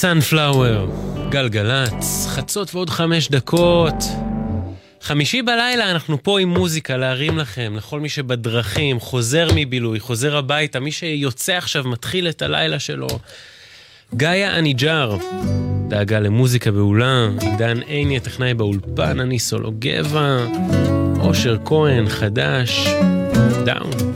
Sunflower, גלגלץ, חצות ועוד 5 דקות. חמישי בלילה אנחנו פה עם מוזיקה להרים לכם, לכל מי שבדרכים, חוזר מבילוי, חוזר הביתה, מי שיוצא עכשיו מתחיל את הלילה שלו. גאיה אניג'ר, דאגה למוזיקה באולה, עידן עיני הטכנאי באולפן, אני סולו גבע, אושר כהן, חדש, דאון.